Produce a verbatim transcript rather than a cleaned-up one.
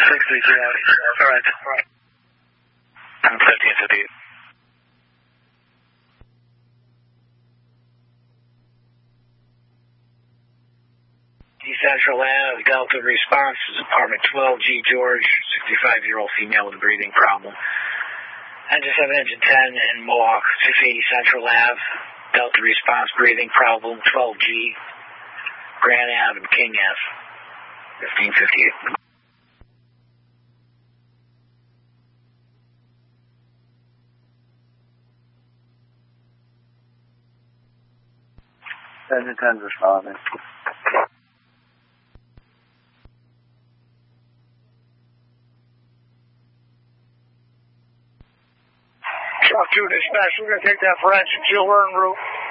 six three two out. All right. I'm fifteen fifty-eight. Central Ave, Delta response is apartment twelve, G. George, sixty-five-year-old female with a breathing problem. Engine seven, engine ten in Mohawk, six eighty Central Ave, Delta response, breathing problem, twelve G, Grand Ave and King Ave, fifteen fifty-eight. Engine ten's responding. Truck two dispatch, we're going to take that forensic. Jill Wern route.